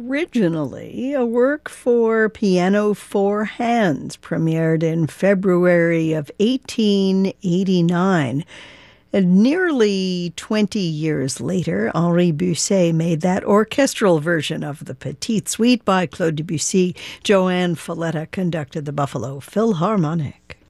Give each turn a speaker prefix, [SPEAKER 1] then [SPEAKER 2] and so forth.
[SPEAKER 1] originally a work for piano four hands, premiered in February of 1889. And nearly 20 years later, Henri Busset made that orchestral version of the Petite Suite by Claude Debussy. Joanne Falletta conducted the Buffalo Philharmonic.